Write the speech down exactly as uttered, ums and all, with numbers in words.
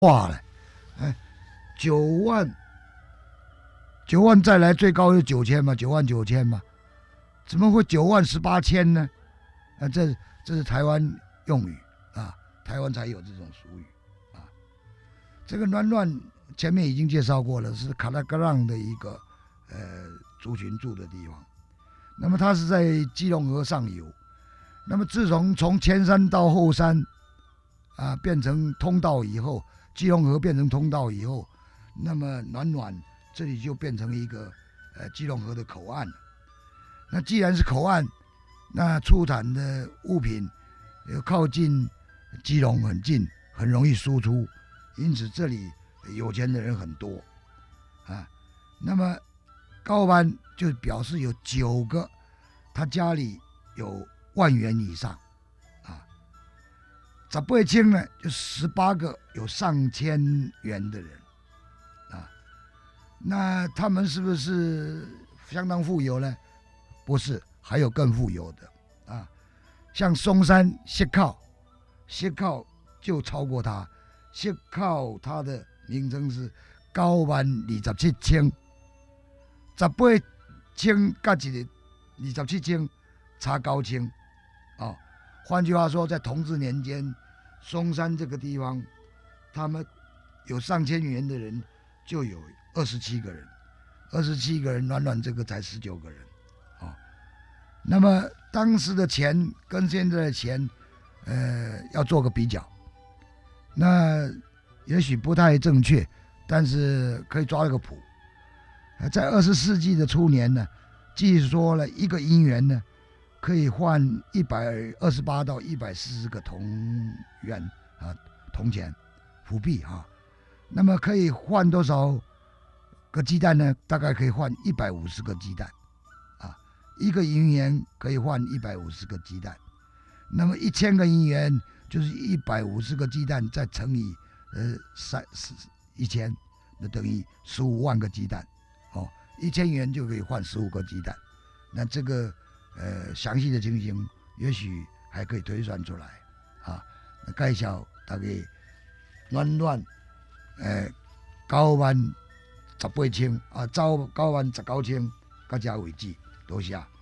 哇了，哎，九万九万再来最高是九千嘛，九万九千嘛，怎么会九万十八千呢？啊，这这是台湾用语啊，台湾才有这种俗语啊。这个暖暖前面已经介绍过了，是卡拉格朗的一个呃族群住的地方。那么它是在基隆河上游。那么自从从前山到后山啊变成通道以后，基隆河变成通道以后，那么暖暖这里就变成一个呃基隆河的口岸。那既然是口岸，那出产的物品又靠近基隆很近，很容易输出，因此这里有钱的人很多啊。那么高班就表示有九个，他家里有万元以上啊。十八千呢，就十八个有上千元的人啊。那他们是不是相当富有呢？不是，还有更富有的啊。像松山锡靠，锡靠就超过他，锡靠他的名称是九万二十七千，十八千加一个二十七千，差九千。哦，换句话说，在同治年间，松山这个地方，他们有上千元的人就有二十七个人，二十七个人，暖暖这个才十九个人。哦，那么当时的钱跟现在的钱，呃，要做个比较。那也许不太正确，但是可以抓了个谱。在二十世纪的初年呢，据说了一个银元呢，可以换一百二十八到一百四十个铜元啊，铜钱、辅币啊。那么可以换多少个鸡蛋呢？大概可以换一百五十个鸡蛋啊，一个银元可以换一百五十个鸡蛋。那么一千个银元就是一百五十个鸡蛋，再乘以呃三一千，那等于十五万个鸡蛋。哦，一千元就可以换十五个鸡蛋。那这个呃详细的情形，也许还可以推算出来啊。那介绍大概暖暖，呃九万十八千啊，九九万十九千，到这为止，多谢。